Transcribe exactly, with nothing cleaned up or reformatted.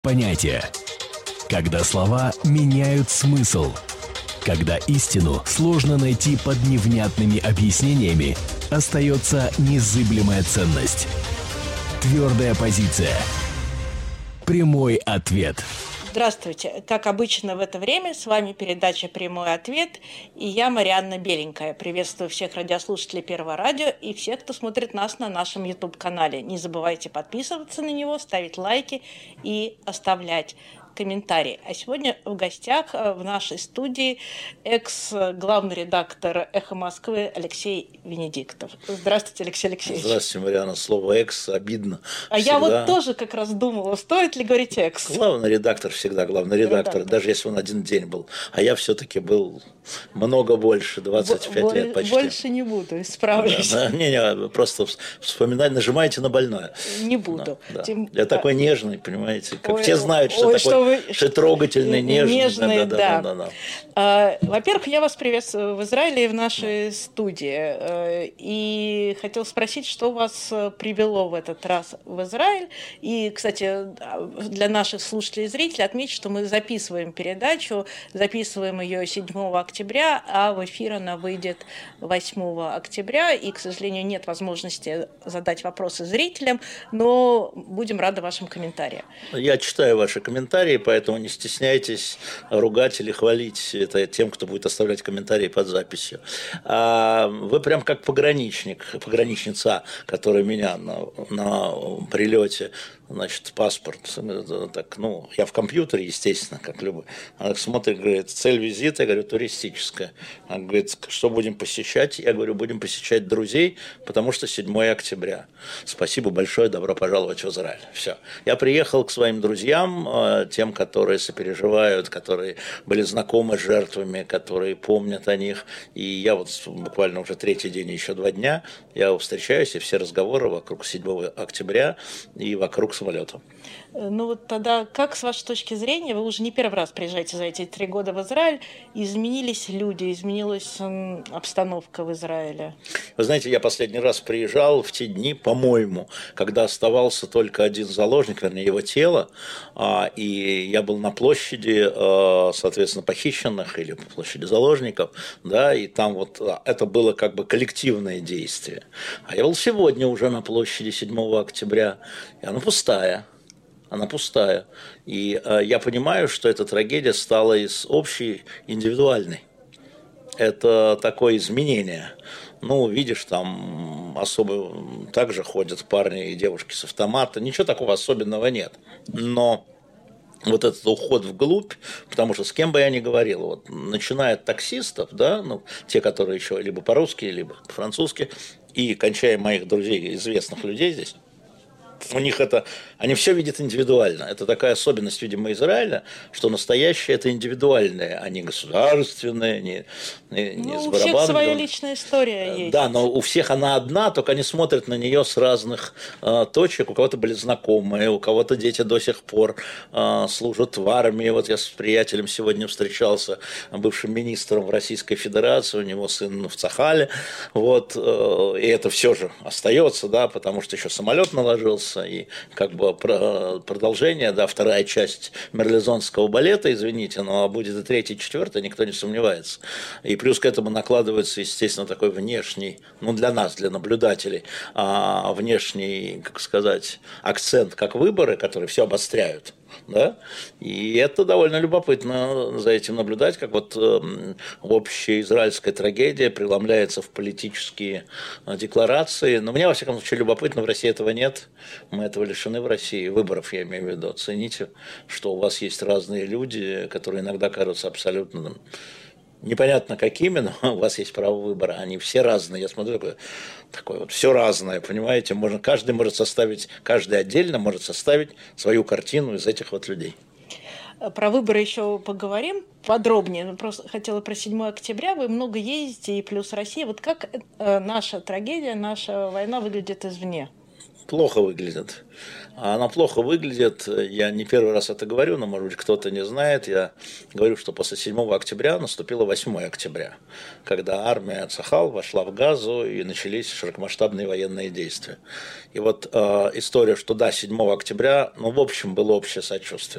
Понятия. Когда слова меняют смысл. Когда истину сложно найти под невнятными объяснениями, остается незыблемая ценность. Твердая позиция. Прямой ответ. Здравствуйте. Как обычно в это время с вами передача «Прямой ответ» и я, Марианна Беленькая. Приветствую всех радиослушателей Первого радио и всех, кто смотрит нас на нашем YouTube-канале. Не забывайте подписываться на него, ставить лайки и оставлять комментарии. А сегодня в гостях в нашей студии экс-главный редактор «Эхо Москвы» Алексей Венедиктов. Здравствуйте, Алексей Алексеевич. Здравствуйте, Марианна. Слово «экс» обидно. А всегда. Я вот тоже как раз думала, стоит ли говорить «экс». Главный редактор всегда главный редактор, редактор. Даже если он один день был. А я все-таки был много больше, двадцать пять Бо- лет почти. Больше не буду, исправлюсь. Да, да. Не-не, просто вспоминать, нажимайте на больное. Не буду. Да, Тем... Я такой нежный, понимаете. Как ой, все знают, что ой, такой что вы... что трогательный, нежный. Нежный, да. да, да, да, да. А, во-первых, я вас приветствую в Израиле и в нашей да. студии. И хотел спросить, что вас привело в этот раз в Израиль. И, кстати, для наших слушателей и зрителей отмечу, что мы записываем передачу, записываем ее седьмого октября, а в эфир она выйдет восьмого октября. И, к сожалению, нет возможности задать вопросы зрителям, но будем рады вашим комментариям. Я читаю ваши комментарии, поэтому не стесняйтесь ругать или хвалить это тем, кто будет оставлять комментарии под записью. А вы прям как пограничник, пограничница, которая меня на, на прилете, значит, паспорт, так, ну, я в компьютере, естественно, как любой. Она смотрит, говорит, цель визита, я говорю, туристическая. Она говорит, что будем посещать? Я говорю, будем посещать друзей, потому что седьмого октября. Спасибо большое, добро пожаловать в Израиль. Все. Я приехал к своим друзьям, тем, которые сопереживают, которые были знакомы с жертвами, которые помнят о них. И я вот буквально уже третий день, еще два дня, я встречаюсь, и все разговоры вокруг седьмого октября и вокруг самолета. Ну вот тогда, как с вашей точки зрения, вы уже не первый раз приезжаете за эти три года в Израиль, изменились люди, изменилась обстановка в Израиле? Вы знаете, я последний раз приезжал в те дни, по-моему, когда оставался только один заложник, вернее, его тело, и я был на площади, соответственно, похищенных или по площади заложников, да, и там вот это было как бы коллективное действие. А я был сегодня уже на площади седьмого октября, и она пустая. Она пустая. И э, я понимаю, что эта трагедия стала из общей индивидуальной. Это такое изменение. Ну, видишь, там особо также ходят парни и девушки с автомата. Ничего такого особенного нет. Но вот этот уход вглубь, потому что с кем бы я ни говорил, вот, начиная от таксистов, да, ну, те, которые еще либо по-русски, либо по-французски, и кончая моих друзей, известных людей здесь, у них это, они все видят индивидуально. Это такая особенность, видимо, Израиля, что настоящее это индивидуальное, а не государственное, не, не, не ну, с у всех барабаном. своя личная история есть. Да, но у всех она одна, только они смотрят на нее с разных э, точек. У кого-то были знакомые, у кого-то дети до сих пор э, служат в армии. Вот я с приятелем сегодня встречался, бывшим министром в Российской Федерации, у него сын в Цахале. Вот, э, и это все же остается, да, потому что еще самолет наложился. И как бы продолжение, да, вторая часть мерлезонского балета, извините, но будет и третья, и четвертая, никто не сомневается. И плюс к этому накладывается, естественно, такой внешний, ну, для нас, для наблюдателей, а, внешний, как сказать, акцент, как выборы, которые все обостряют. Да? И это довольно любопытно за этим наблюдать, как вот э, общая израильская трагедия преломляется в политические э, декларации. Но мне, во всяком случае, любопытно, в России этого нет. Мы этого лишены в России. Выборов, я имею в виду. Оцените, что у вас есть разные люди, которые иногда кажутся абсолютно непонятно какими, но у вас есть право выбора. Они все разные. Я смотрю, такое, такое вот все разное, понимаете? Можно, каждый может составить, каждый отдельно может составить свою картину из этих вот людей. Про выборы еще поговорим подробнее. Просто хотела про седьмого октября. Вы много ездите, и плюс Россия. Вот как наша трагедия, наша война выглядит извне? плохо выглядит. А она плохо выглядит, я не первый раз это говорю, но, может быть, кто-то не знает. Я говорю, что после седьмого октября наступило восьмое октября, когда армия Цахал вошла в Газу и начались широкомасштабные военные действия. И вот э, история, что да, седьмого октября, ну, в общем, было общее сочувствие.